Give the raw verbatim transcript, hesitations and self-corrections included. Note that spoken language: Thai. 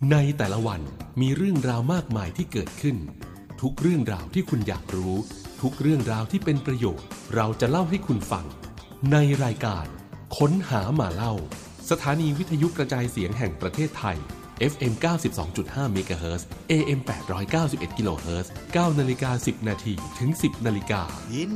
ในแต่ละวันมีเรื่องราวมากมายที่เกิดขึ้นทุกเรื่องราวที่คุณอยากรู้ทุกเรื่องราวที่เป็นประโยชน์เราจะเล่าให้คุณฟังในรายการค้นหามาเล่าสถานีวิทยุกระจายเสียงแห่งประเทศไทย เอฟ เอ็ม เก้าสิบสองจุดห้า เมกะเฮิรตซ์ เอ เอ็ม แปดร้อยเก้าสิบเอ็ด กิโลเฮิรตซ์ เก้านาฬิกาสิบนาทีถึง สิบนาฬิกา